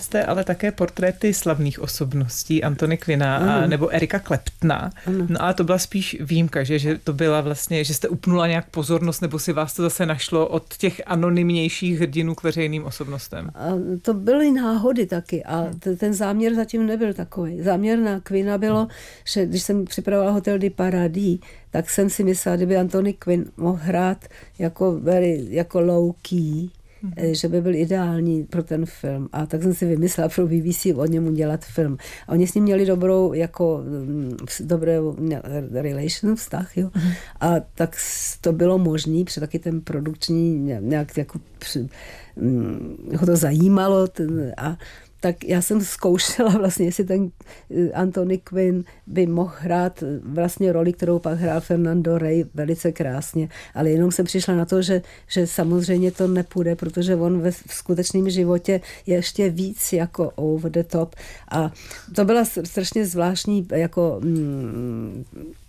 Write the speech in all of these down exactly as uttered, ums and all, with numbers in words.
jste ale také portréty slavných osobností, Anthony Quinna a, nebo Erika Claptona. Ano. No ale to byla spíš výjimka, že, že to byla vlastně, že jste upnula nějak pozornost, nebo si vás to zase našlo od těch anonymnějších hrdinů k veřejným osobnostem? A to byly náhody taky a t- ten záměr zatím nebyl takový. Záměr na Quinna bylo, že když jsem připravovala Hotel du Paradis, tak jsem si myslela, kdyby Anthony Quinn mohl hrát jako, very, jako low key, Mm-hmm. že by byl ideální pro ten film. A tak jsem si vymyslela pro B B C o němu dělat film. A oni s ním měli dobrou, jako dobré relation, vztah, jo. Mm-hmm. A tak to bylo možný, protože taky ten produkční nějak jako ho to zajímalo ten, a tak já jsem zkoušela vlastně, jestli ten Anthony Quinn by mohl hrát vlastně roli, kterou pak hrál Fernando Rey velice krásně, ale jenom jsem přišla na to, že, že samozřejmě to nepůjde, protože on ve skutečném životě je ještě víc jako over the top a to byla strašně zvláštní jako mm,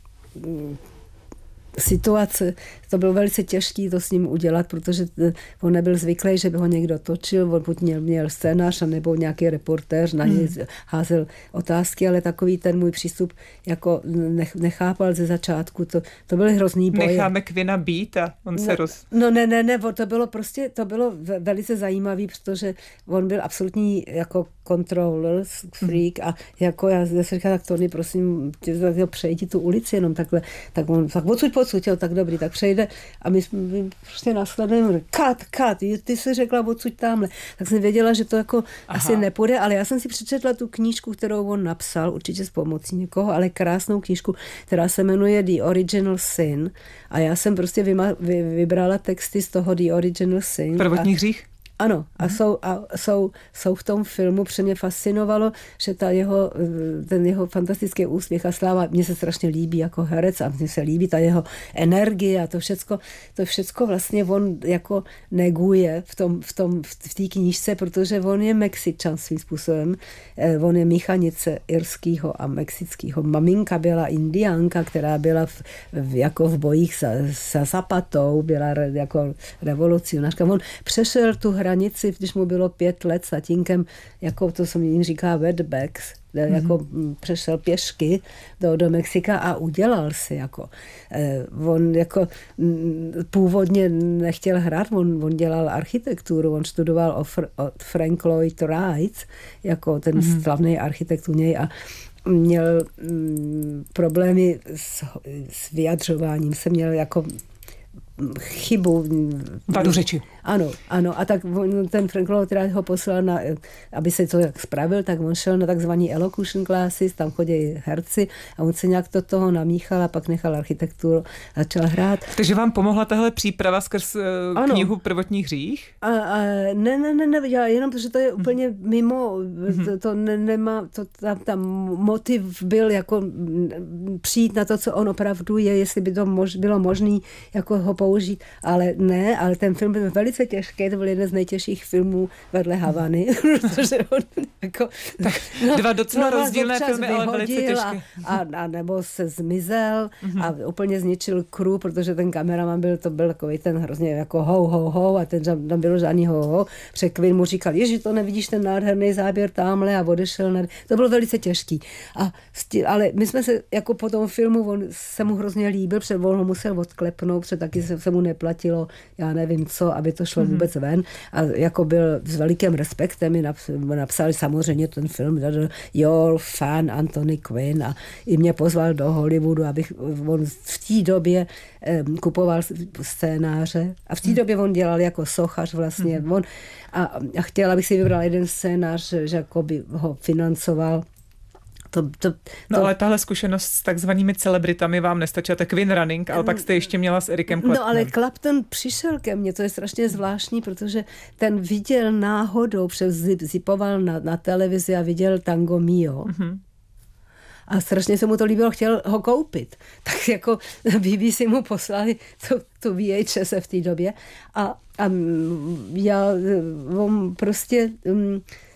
situace. To bylo velice těžké to s ním udělat, protože on nebyl zvyklý, že by ho někdo točil, on buď měl, měl scénář, nebo nějaký reportér na něj hmm. házel otázky, ale takový ten můj přístup jako nech, nechápal ze začátku. To, to byly hrozný boje. Necháme Quinna být a on no, se roz... No ne, ne, ne, to bylo prostě, to bylo velice zajímavý, protože on byl absolutní jako controller, freak a jako já, já si říkala, tak Tony, prosím, přejdi tu ulici jenom takhle, tak on, tak odsud, podsud, jo, tak dobrý, tak přejde a my jsme prostě následujeme, cut, cut, ty jsi řekla odsud tamhle. Tak jsem věděla, že to jako Aha. asi nepůjde, ale já jsem si přečetla tu knížku, kterou on napsal, určitě s pomocí někoho, ale krásnou knížku, která se jmenuje The Original Sin a já jsem prostě vyma, vy, vybrala texty z toho The Original Sin. Prvotní hřích? Ano, a, jsou, a jsou, jsou v tom filmu, protože mě fascinovalo, že ta jeho, ten jeho fantastický úspěch a sláva, mně se strašně líbí jako herec a mně se líbí ta jeho energie a to všecko, to všecko vlastně on jako neguje v tom, v tom, v té knížce, protože on je Mexičan svým způsobem, on je míchanice irského a mexického. Maminka byla indiánka, která byla v, v, jako v bojích sa, sa Zapatou, byla jako revolucionářka. On přešel tu hranici, když mu bylo pět let s tatínkem, jako to se jim říká wetbacks, mm-hmm. jako přešel pěšky do, do Mexika a udělal si jako. Eh, on jako m, původně nechtěl hrát, on, on dělal architekturu, on studoval od, od Frank Lloyd Wright, jako ten mm-hmm. slavný architekt u něj a měl m, problémy s, s vyjadřováním, se měl jako chybu. Vadu řeči. Ano, ano. A tak ten Frank Lloyd Wright ho poslal, na, aby se to jak spravil, tak on šel na takzvaný elocution classes, tam chodí herci a on se nějak do toho namíchal a pak nechal architekturu a začal hrát. Takže vám pomohla tahle příprava skrz uh, knihu Prvotní hřích? A, a ne, ne, ne, ne, já jenom, protože to je úplně mimo, mm-hmm. to, to ne, nemá, to, tam, tam motiv byl jako přijít na to, co on opravdu je, jestli by to mož, bylo možné jako ho použít, ale ne, ale ten film byl velice těžký, to byl jeden z nejtěžších filmů vedle Havany, protože on jako... Tak no, dva docela no, rozdílné filmy, ale velice těžké. A, a nebo se zmizel mm-hmm. a úplně zničil crew, protože ten kameraman byl, to byl takový ten hrozně jako ho, ho, ho a ten tam bylo žádný ho, ho. Překvin mu říkal, ježi, to nevidíš ten nádherný záběr tamhle a odešel. Na... To bylo velice těžký. A, ale my jsme se jako po tom filmu, on se mu hrozně líbil, protože on ho musel odklepnout, protože taky se, se mu neplatilo, já nevím co, aby to šlo mm-hmm. vůbec ven. A jako byl s velikým respektem mi napsali samozřejmě ten film Your fan Anthony Quinn a i mě pozval do Hollywoodu, abych on v té době um, kupoval scénáře a v té mm. době on dělal jako sochař vlastně. Mm. On, a, a chtěl, abych si vybral jeden scénář, že jako by ho financoval. To, to, to... No ale tahle zkušenost s takzvanými celebritami vám nestačila, tak Quinn Running, ale pak jste ještě měla s Ericem Claptonem. No ale Clapton přišel ke mně, to je strašně zvláštní, protože ten viděl náhodou, přes zipoval na, na televizi a viděl Tango Mio. Mm-hmm. A strašně se mu to líbilo, chtěl ho koupit. Tak jako B B C mu poslali tu, tu V H S v té době a, a já on prostě... Um,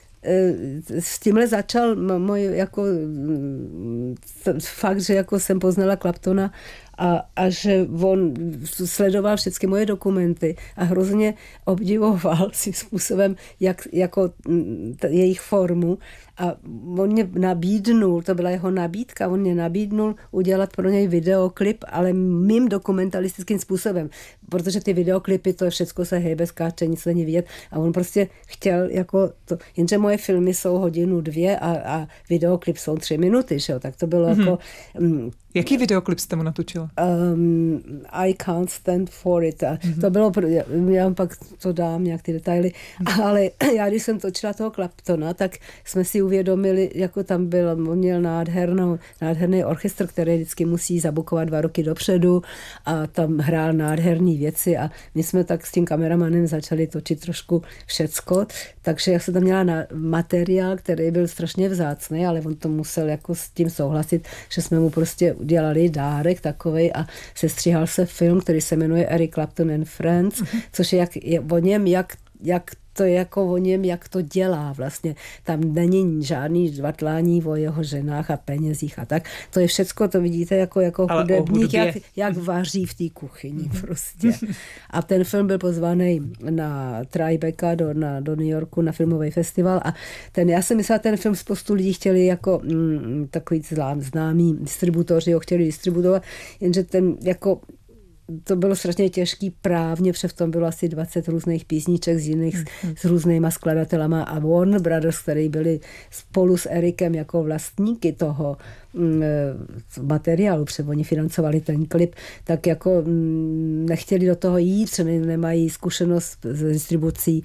s tímhle začal můj jako fakt, že jako jsem poznala Claptona a, a že on sledoval všechny moje dokumenty a hrozně obdivoval svým způsobem, jak, jako t- jejich formu. A on mě nabídnul, to byla jeho nabídka, on mě nabídnul udělat pro něj videoklip, ale mým dokumentalistickým způsobem, protože ty videoklipy, to všechno se hejbe, skáče, nic není vidět a on prostě chtěl jako to, jenže moje filmy jsou hodinu, dvě a, a videoklip jsou tři minuty, že jo, tak to bylo mm-hmm. jako... Um, Jaký videoklip jste mu natočila? Um, I can't stand for it. A mm-hmm. to bylo, já vám pak to dám, nějak ty detaily, ale já, když jsem točila toho Claptona, tak jsme si uvědomili, jako tam byl, on měl nádhernou, nádherný orchestr, který vždycky musí zabukovat dva roky dopředu a tam hrál nádherný věci a my jsme tak s tím kameramanem začali točit trošku všecko, takže já jsem tam měla na materiál, který byl strašně vzácný, ale on to musel jako s tím souhlasit, že jsme mu prostě udělali dárek takovej a sestříhal se film, který se jmenuje Eric Clapton and Friends, uh-huh. což je, jak, je o něm, jak, jak to je jako o něm, jak to dělá vlastně. Tam není žádný žvatlání o jeho ženách a penězích a tak. To je všecko, to vidíte jako, jako hudebník, jak, jak vaří v té kuchyni prostě. A ten film byl pozvaný na Tribeca do, na, do New Yorku na filmový festival a ten, já jsem myslela, ten film spoustu lidí chtěli jako mm, takový známý distributoři ho chtěli distribuovat, jenže ten jako to bylo strašně těžký právně, protože v tom bylo asi dvacet různých písniček z jiných, mm-hmm. s různýma skladatelama a Warner Brothers, který byli spolu s Ericem jako vlastníky toho mm, materiálu, protože oni financovali ten klip, tak jako mm, nechtěli do toho jít, protože nemají zkušenost s distribucí,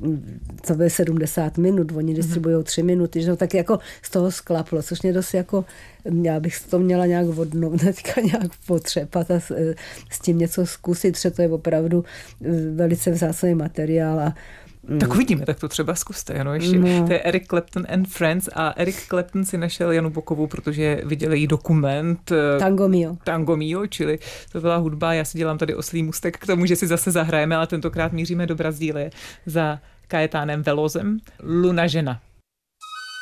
co bude sedmdesát minut, oni distribujou tři minuty, že no, tak jako z toho sklaplo, což mě dost jako, já bych to měla nějak vodnout, teďka nějak potřepat a s, s tím něco zkusit, že to je opravdu velice vzácný materiál a tak uvidíme, tak to třeba zkuste, Jano, ještě. No. To je Eric Clapton and Friends a Eric Clapton si našel Janu Bokovou, protože viděl její dokument Tango Mio. Tango Mio, čili to byla hudba, já si dělám tady oslý můstek k tomu, že si zase zahrajeme, ale tentokrát míříme do Brazílie za Caetánem Velozem, Luna žena.